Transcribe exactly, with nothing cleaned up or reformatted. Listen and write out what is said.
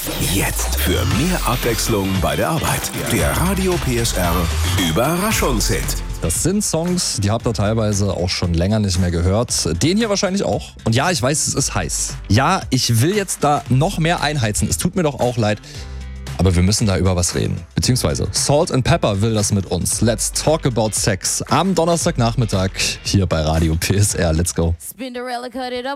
Jetzt für mehr Abwechslung bei der Arbeit. Der Radio P S R Überraschungshit. Das sind Songs, die habt ihr teilweise auch schon länger nicht mehr gehört. Den hier wahrscheinlich auch. Und ja, ich weiß, es ist heiß. Ja, ich will jetzt da noch mehr einheizen. Es tut mir doch auch leid. Aber wir müssen da über was reden. Beziehungsweise Salt and Pepper will das mit uns. Let's talk about sex. Am Donnerstagnachmittag hier bei Radio P S R. Let's go. Spinderella cut it up.